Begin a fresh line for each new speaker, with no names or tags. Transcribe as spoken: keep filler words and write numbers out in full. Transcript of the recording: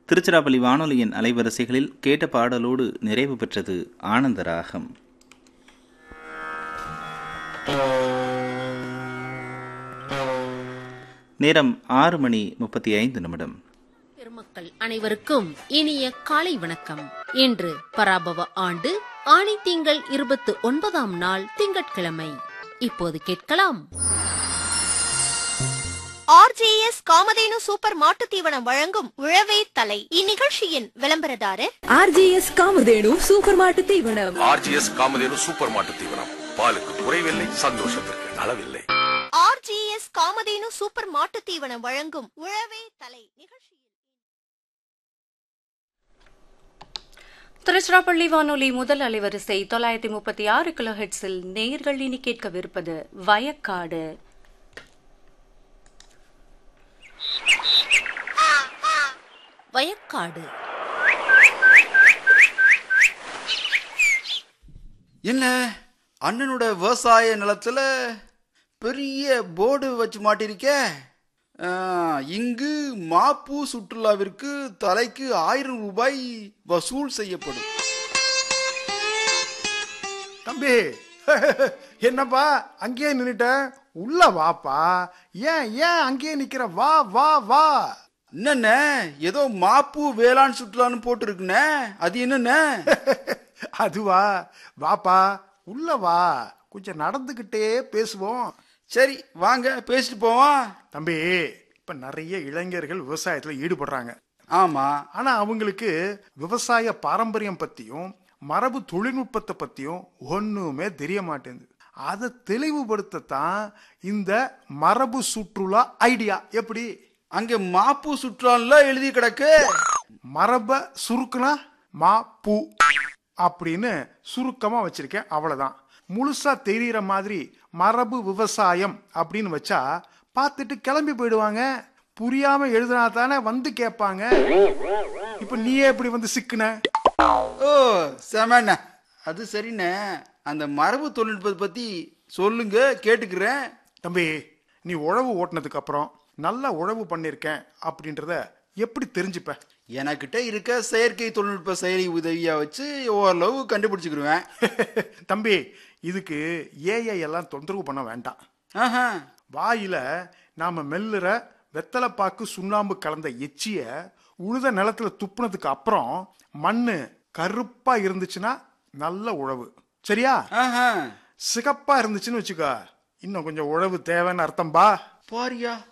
திருச்சிராப்பள்ளி வானொலியின் அலைவரிசைகளில் கேட்ட பாடலோடு நிறைவு பெற்றது ஆனந்த ராகம். நேரம் ஆறு மணி முப்பத்தி ஐந்து நிமிடம்.
பெருமக்கள் அனைவருக்கும் இனிய காலை வணக்கம். இன்று பராபவ ஆண்டு ஆணி திங்கள் இருபத்தி ஒன்பதாம் நாள் திங்கட்கிழமை. இப்போது கேட்கலாம்.
ஆர்ஜிஎஸ் காமதேனு சூப்பர் மாட்டு தீவனம் வழங்கும் உழவே தலை. இந்நிகழ்ச்சியின் விளம்பரதாரர்
ஆர்ஜிஎஸ் காமதேனு சூப்பர் மாட்டு தீவனம்.
ஆர்ஜிஎஸ் காமதேனு சூப்பர் மாட்டு தீவனம், பாலுக்கு குறைவில்லை, சந்தோஷத்திற்கு அளவில்லை.
ஆர்ஜிஎஸ் காமதேனு சூப்பர் மாட்டு தீவனம் வழங்கும் உழவே தலை நிகழ்ச்சியில்
திருச்சிராப்பள்ளி வானொலி முதல் அலைவரிசை தொள்ளாயிரத்தி முப்பத்தி ஆறு கிலோ ஹெட்ஸில் நேயர்கள் இனி கேட்கவிருப்பது வயக்காடு.
வயக்காடு
என்ன அண்ணனோட விவசாய நிலத்துல பெரிய போர்டு வச்சு மாட்டிருக்க. இங்கு மாப்பு சுற்றுலாவிற்கு தலைக்கு ஆயிரம் ரூபாய் வசூல் செய்யப்படும்.
தம்பி என்னப்பா அங்கேயே நின்னுட்ட, உள்ள வாப்பா. ஏன் ஏன் அங்கேயே நிக்கிற? வா வா வா.
என்னண்ண ஏதோ மாப்பு வேளாண் சுற்றுலான்னு போட்டு இருக்குண்ணே, அது என்னண்ண?
அதுவா, வாப்பா உள்ள வா, கொஞ்சம் நடந்துகிட்டே பேசுவோம்.
சரி வாங்க பேசிட்டு போவோம்.
தம்பி, இப்ப நிறைய இளைஞர்கள் விவசாயத்துல ஈடுபடுறாங்க.
ஆமா,
ஆனா அவங்களுக்கு விவசாய பாரம்பரியம் பத்தியும் மரபு தொழில்நுட்பத்தை பத்தியும் ஒண்ணுமே தெரிய மாட்டேங்குது. அதை தெளிவுபடுத்தத்தான் இந்த மரபு சுற்றுலா ஐடியா. எப்படி?
அங்க மாப்பு சுற்றுலா எழுதி கிடக்கு.
மரப சுருக்குனா மா பூ அப்படின்னு சுருக்கமா வச்சிருக்கேன், அவ்வளவுதான். முழுசா தெரியுற மாதிரி மரபு விவசாயம் அப்படின்னு வச்சா பார்த்துட்டு கிளம்பி போயிடுவாங்க. புரியாம எழுதினா தானே வந்து கேட்பாங்க. இப்ப நீயே எப்படி வந்து சிக்குன?
ஓ செமண்ண, அது சரிண்ணே. அந்த மரபு தொழில்நுட்பத்தை பத்தி சொல்லுங்க, கேட்டுக்கிறேன்.
தம்பி, நீ உழவு ஓட்டினதுக்கு அப்புறம் நல்லா உழவு பண்ணிருக்கேன் அப்படின்றத எப்படி தெரிஞ்சுப்ப?
எனக்கிட்ட இருக்க செயற்கை தொழில்நுட்ப செயலி உதவியா வச்சு ஓரளவு கண்டுபிடிச்சுக்கிருவேன்.
தம்பி, இதுக்கு ஏஐ எல்லாம் தொந்தரவு பண்ண வேண்டாம். வாயில நாம மெல்லுற வெத்தலைப்பாக்கு சுண்ணாம்பு கலந்த எச்சிய உழுத நிலத்துல துப்புனதுக்கு அப்புறம் மண்ணு கருப்பா இருந்துச்சுன்னா நல்ல உழவு, சரியா? சிகப்பா இருந்துச்சுன்னு வச்சுக்கோ, இன்னும் கொஞ்சம் உழவு தேவைன்னு அர்த்தம்பா.
பாரியா